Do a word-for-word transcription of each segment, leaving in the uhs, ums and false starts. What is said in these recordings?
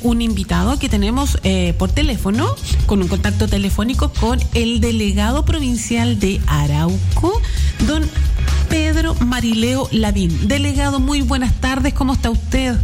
un invitado que tenemos eh, por teléfono, con un contacto telefónico con el delegado provincial de Arauco, don Pedro Marileo Lavín. Delegado, muy buenas tardes, ¿cómo está usted?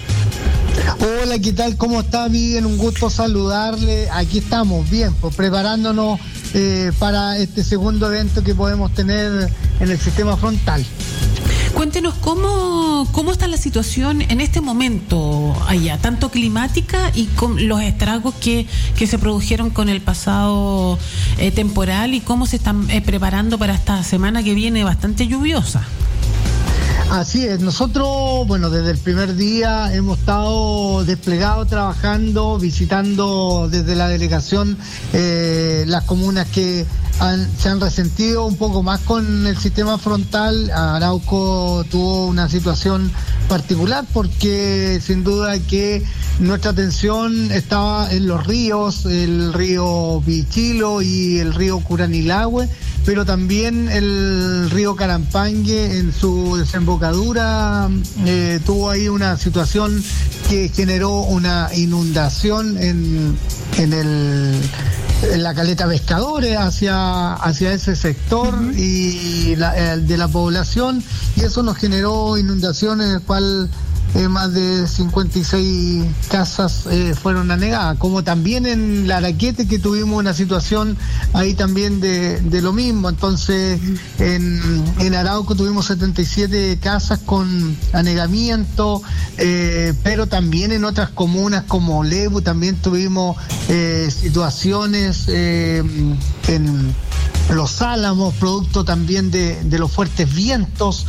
Hola, ¿qué tal? ¿Cómo está? Bien, un gusto saludarle. Aquí estamos, bien, pues preparándonos eh, para este segundo evento que podemos tener en el sistema frontal. Cuéntenos cómo, cómo está la situación en este momento allá, tanto climática y con los estragos que, que se produjeron con el pasado eh, temporal, y cómo se están eh, preparando para esta semana que viene bastante lluviosa. Así es, nosotros, bueno, desde el primer día hemos estado desplegados, trabajando, visitando desde la delegación eh, las comunas que han, se han resentido un poco más con el sistema frontal. Arauco tuvo una situación particular porque sin duda que nuestra atención estaba en los ríos, el río Vichilo y el río Curanilahue, pero también el río Carampangue en su desembocadura eh, tuvo ahí una situación que generó una inundación en, en el en la caleta Pescadores hacia hacia ese sector uh-huh. y la, el de la población, y eso nos generó inundación en el cual Eh, más de cincuenta y seis casas eh, fueron anegadas, como también en la Araquete, que tuvimos una situación ahí también de, de lo mismo. Entonces en, en Arauco tuvimos setenta y siete casas con anegamiento, eh, pero también en otras comunas como Lebu también tuvimos eh, situaciones eh, en Los Álamos, producto también de, de los fuertes vientos.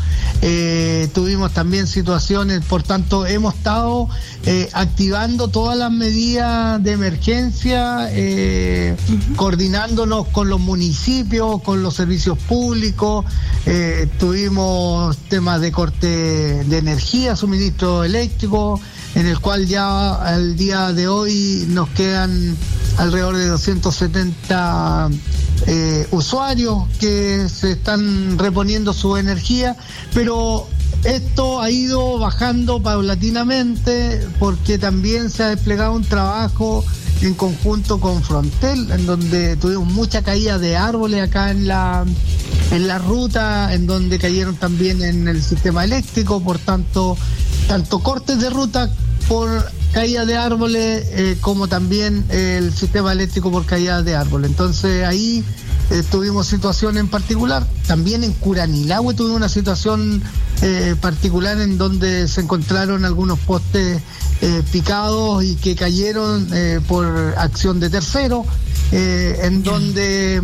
Eh, tuvimos también situaciones, por tanto hemos estado eh, activando todas las medidas de emergencia, eh, uh-huh. coordinándonos con los municipios, con los servicios públicos. Eh, tuvimos temas de corte de energía, suministro eléctrico, en el cual ya al día de hoy nos quedan alrededor de doscientos setenta eh, usuarios que se están reponiendo su energía, pero esto ha ido bajando paulatinamente porque también se ha desplegado un trabajo en conjunto con Frontel, en donde tuvimos mucha caída de árboles acá en la en la ruta, en donde cayeron también en el sistema eléctrico, por tanto, tanto cortes de ruta por caída de árboles eh, como también eh, el sistema eléctrico por caída de árboles. Entonces ahí eh, tuvimos situación en particular. También en Curanilahue tuvimos una situación eh, particular en donde se encontraron algunos postes eh, picados y que cayeron eh, por acción de terceros, eh, en donde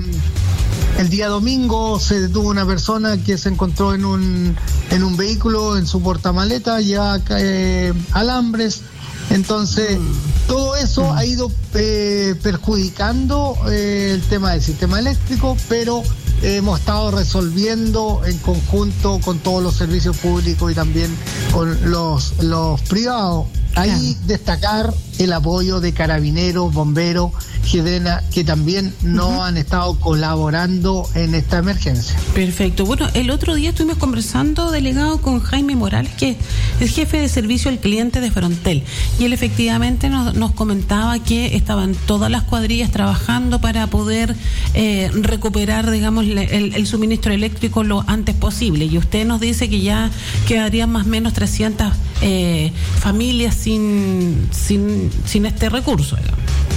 el día domingo se detuvo una persona que se encontró en un en un vehículo, en su portamaleta, llevaba eh, alambres. Entonces, todo eso ha ido eh, perjudicando eh, el tema del sistema eléctrico, pero eh, hemos estado resolviendo en conjunto con todos los servicios públicos y también con los, los privados. Ahí destacar el apoyo de Carabineros, Bomberos, Gedena, que también no uh-huh. han estado colaborando en esta emergencia. Perfecto. Bueno, el otro día estuvimos conversando, delegado, con Jaime Morales, que es jefe de servicio al cliente de Frontel, y él efectivamente nos, nos comentaba que estaban todas las cuadrillas trabajando para poder eh, recuperar, digamos, el, el suministro eléctrico lo antes posible, y usted nos dice que ya quedarían más o menos trescientas eh, familias sin, sin, sin este recurso, digamos.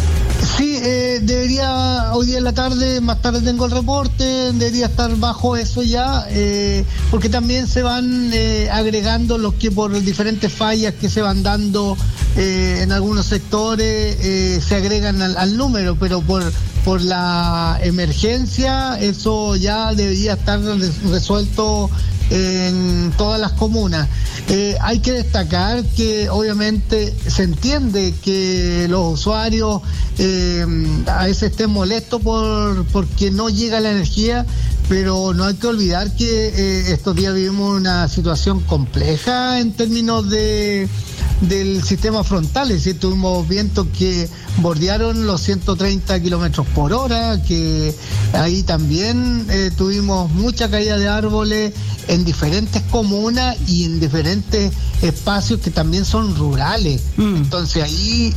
Sí, eh, debería, hoy día en la tarde, más tarde tengo el reporte, debería estar bajo eso ya, eh, porque también se van eh, agregando los que por diferentes fallas que se van dando eh, en algunos sectores eh, se agregan al, al número, pero por por la emergencia eso ya debería estar resuelto en todas las comunas. Eh, hay que destacar que obviamente se entiende que los usuarios eh, a veces estén molestos por porque no llega la energía, pero no hay que olvidar que eh, estos días vivimos una situación compleja en términos de del sistema frontal, es decir, tuvimos vientos que bordearon los ciento treinta kilómetros por hora, que ahí también eh, tuvimos mucha caída de árboles en diferentes comunas y en diferentes espacios que también son rurales. Mm. Entonces ahí